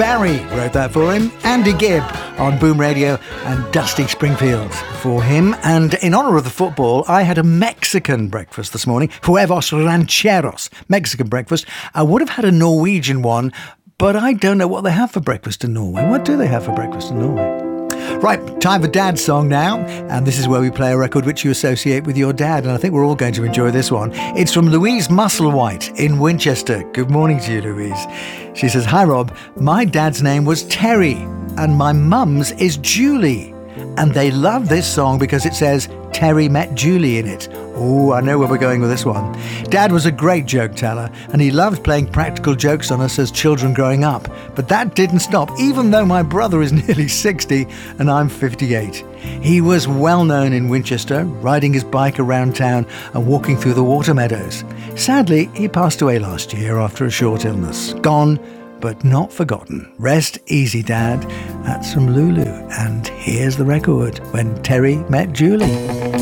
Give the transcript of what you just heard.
Barry wrote that for him. Andy Gibb on Boom Radio and Dusty Springfield for him. And in honour of the football, I had a Mexican breakfast this morning. Huevos rancheros. Mexican breakfast. I would have had a Norwegian one, but I don't know what they have for breakfast in Norway. What do they have for breakfast in Norway? Right, time for Dad's song now. And this is where we play a record which you associate with your dad. And I think we're all going to enjoy this one. It's from Louise Musselwhite in Winchester. Good morning to you, Louise. She says, "Hi, Rob. My dad's name was Terry and my mum's is Julie. And they love this song because it says Terry met Julie in it." Oh, I know where we're going with this one. Dad was a great joke teller and he loved playing practical jokes on us as children growing up. But that didn't stop, even though my brother is nearly 60 and I'm 58. He was well known in Winchester, riding his bike around town and walking through the water meadows. Sadly, he passed away last year after a short illness. Gone, but not forgotten. Rest easy, Dad. That's from Lulu. And here's the record, When Terry Met Julie.